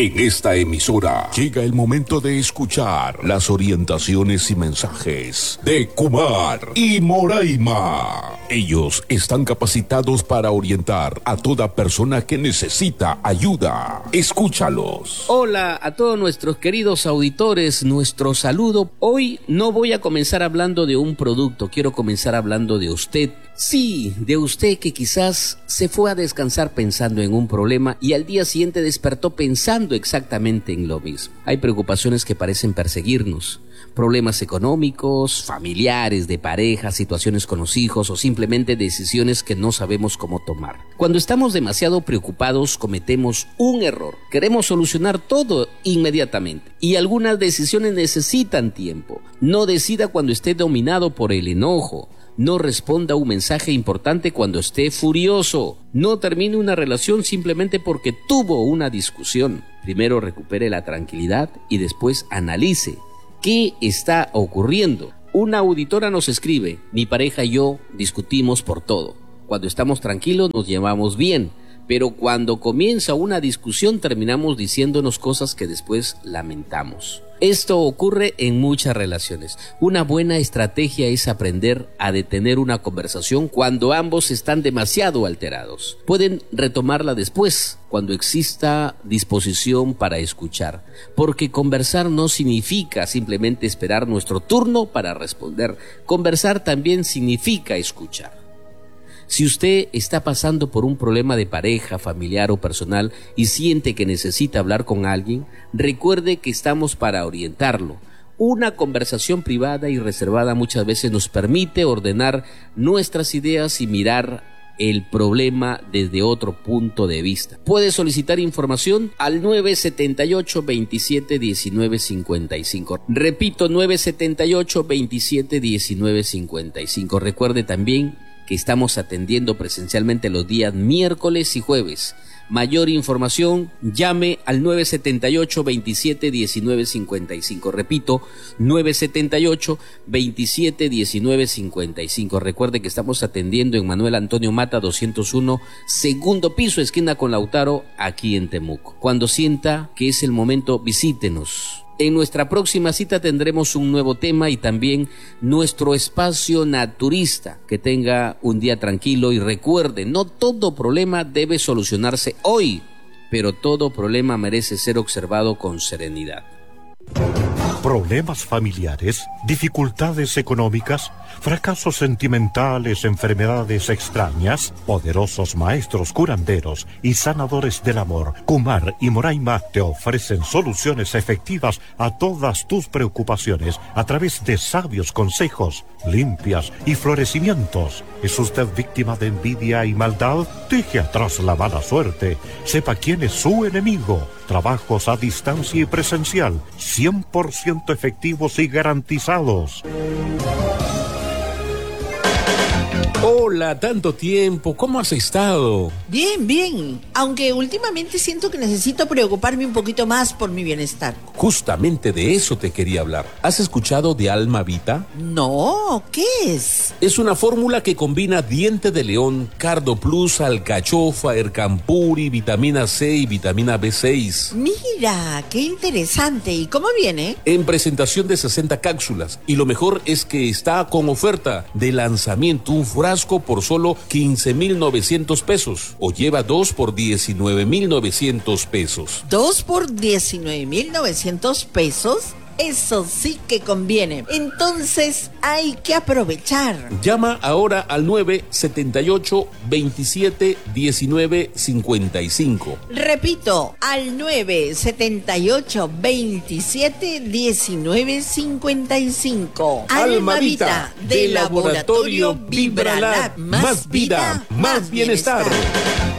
En esta emisora llega el momento de escuchar las orientaciones y mensajes de Kumar y Moraima. Ellos están capacitados para orientar a toda persona que necesita ayuda. Escúchalos. Hola a todos nuestros queridos auditores, nuestro saludo. Hoy no voy a comenzar hablando de un producto, quiero comenzar hablando de usted. Sí, de usted que quizás se fue a descansar pensando en un problema y al día siguiente despertó pensando exactamente en lo mismo. Hay preocupaciones que parecen perseguirnos. Problemas económicos, familiares, de pareja, situaciones con los hijos o simplemente decisiones que no sabemos cómo tomar. Cuando estamos demasiado preocupados cometemos un error. Queremos solucionar todo inmediatamente y algunas decisiones necesitan tiempo. No decida cuando esté dominado por el enojo. No responda a un mensaje importante cuando esté furioso. No termine una relación simplemente porque tuvo una discusión. Primero recupere la tranquilidad y después analice qué está ocurriendo. Una auditora nos escribe: mi pareja y yo discutimos por todo. Cuando estamos tranquilos nos llevamos bien, pero cuando comienza una discusión terminamos diciéndonos cosas que después lamentamos. Esto ocurre en muchas relaciones. Una buena estrategia es aprender a detener una conversación cuando ambos están demasiado alterados. Pueden retomarla después, cuando exista disposición para escuchar, porque conversar no significa simplemente esperar nuestro turno para responder. Conversar también significa escuchar. Si usted está pasando por un problema de pareja, familiar o personal y siente que necesita hablar con alguien, recuerde que estamos para orientarlo. Una conversación privada y reservada muchas veces nos permite ordenar nuestras ideas y mirar el problema desde otro punto de vista. Puede solicitar información al 978-27-1955. Repito, 978-27-1955. Recuerde también que estamos atendiendo presencialmente los días miércoles y jueves. Mayor información, llame al 978-27-1955. Repito, 978-27-1955. Recuerde que estamos atendiendo en Manuel Antonio Mata 201, segundo piso, esquina con Lautaro, aquí en Temuco. Cuando sienta que es el momento, visítenos. En nuestra próxima cita tendremos un nuevo tema y también nuestro espacio naturista. Que tenga un día tranquilo y recuerde, no todo problema debe solucionarse hoy, pero todo problema merece ser observado con serenidad. Problemas familiares, dificultades económicas, fracasos sentimentales, enfermedades extrañas. Poderosos maestros curanderos y sanadores del amor, Kumar y Moraima, te ofrecen soluciones efectivas a todas tus preocupaciones a través de sabios consejos, limpias y florecimientos. ¿Es usted víctima de envidia y maldad? Deje atrás la mala suerte. Sepa quién es su enemigo. Trabajos a distancia y presencial, 100% efectivos y garantizados. Hola, tanto tiempo, ¿cómo has estado? Bien, bien, aunque últimamente siento que necesito preocuparme un poquito más por mi bienestar. Justamente de eso te quería hablar. ¿Has escuchado de Alma Vita? No, ¿qué es? Es una fórmula que combina diente de león, Cardo Plus, alcachofa, ercampuri, vitamina C y vitamina B6. Mira, qué interesante. ¿Y cómo viene? En presentación de 60 cápsulas. Y lo mejor es que está con oferta de lanzamiento, un frasco por solo 15,900 pesos. O lleva 2 por 19,900 pesos. ¿2 por 19,900 pesos? Eso sí que conviene. Entonces hay que aprovechar. Llama ahora al 978-27-1955. Repito, al 978-27-1955. Alma Vita, de Laboratorio Vibralab. Más vida, más bienestar.